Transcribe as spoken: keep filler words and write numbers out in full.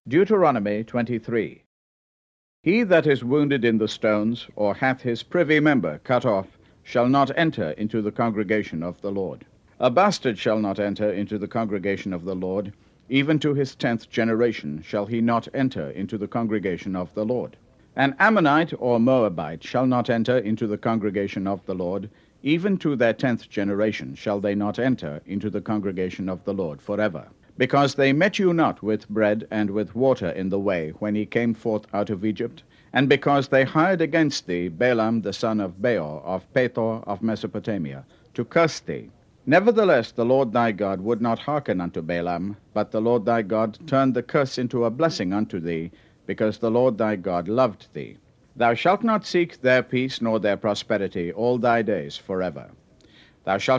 Deuteronomy twenty-three. He that is wounded in the stones, or hath his privy member cut off, shall not enter into the congregation of the Lord. A bastard shall not enter into the congregation of the Lord, even to his tenth generation shall he not enter into the congregation of the Lord. An Ammonite or Moabite shall not enter into the congregation of the Lord, even to their tenth generation shall they not enter into the congregation of the Lord forever. Because they met you not with bread and with water in the way when ye came forth out of Egypt, and because they hired against thee Balaam the son of Beor of Pethor of Mesopotamia, to curse thee. Nevertheless the Lord thy God would not hearken unto Balaam, but the Lord thy God turned the curse into a blessing unto thee, because the Lord thy God loved thee. Thou shalt not seek their peace nor their prosperity all thy days forever. Thou shalt